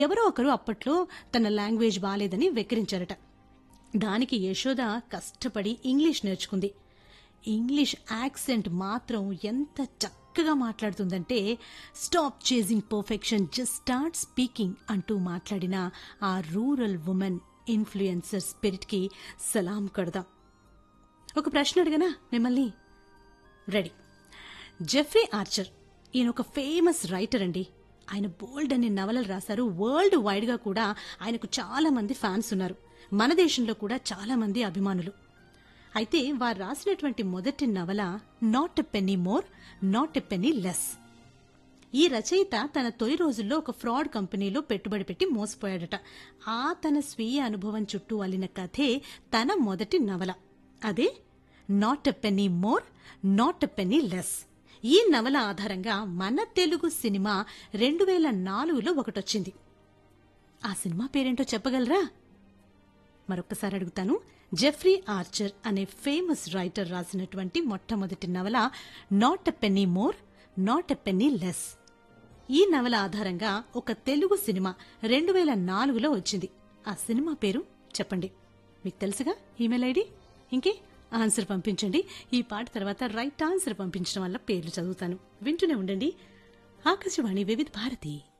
ఎవరో ఒకరు అప్పట్లో తన లాంగ్వేజ్ బాలేదని వెక్కిరించారట. దానికి యశోద కష్టపడి ఇంగ్లీష్ నేర్చుకుంది. ఇంగ్లీష్ యాక్సెంట్ మాత్రం ఎంత చక్కగా మాట్లాడుతుందంటే, stop chasing perfection, just start speaking అంటూ మాట్లాడిన ఆ రూరల్ ఉమెన్ ఇన్ఫ్లుయెన్సర్ స్పిరిట్కి సలాం కడదాం. ఒక ప్రశ్న అడగనా మిమ్మల్ని? రెడీ. జెఫ్రీ ఆర్చర్ ఈయన ఒక ఫేమస్ రైటర్ అండి. ఆయన బోల్డ్ అనే నవలలు రాశారు. వరల్డ్ వైడ్ గా కూడా ఆయనకు చాలా మంది ఫ్యాన్స్ ఉన్నారు. మన దేశంలో కూడా చాలా మంది అభిమానులు. అయితే వారు రాసినటువంటి మొదటి నవల not a Penney more, not a Penney less. ఈ రచయిత తన తొలి రోజుల్లో ఒక ఫ్రాడ్ కంపెనీలో పెట్టుబడి పెట్టి మోసపోయాడట. తన స్వీయ అనుభవం చుట్టూ అల్లిన కథే తన మొదటి నవల. అదే not a Penney more, not a Penney less. ఈ నవల ఆధారంగా మన తెలుగు సినిమా 2004లో ఒకటొచ్చింది. ఆ సినిమా పేరేంటో చెప్పగలరా? మరొక్కసారి అడుగుతాను. జెఫ్రీ ఆర్చర్ అనే ఫేమస్ రైటర్ రాసినటువంటి మొట్టమొదటి నవల not a Penney more, not a Penney less. ఈ నవల ఆధారంగా ఒక తెలుగు సినిమా 2004లో వచ్చింది. ఆ సినిమా పేరు చెప్పండి. మీకు తెలుసుగా ఈమెయిల్ ఐడి. ఇంకే ఆన్సర్ పంపించండి. ఈ పాట తర్వాత రైట్ ఆన్సర్ పంపించడం వల్ల పేర్లు చదువుతాను. వింటూనే ఉండండి ఆకాశవాణి వివిధ భారతి.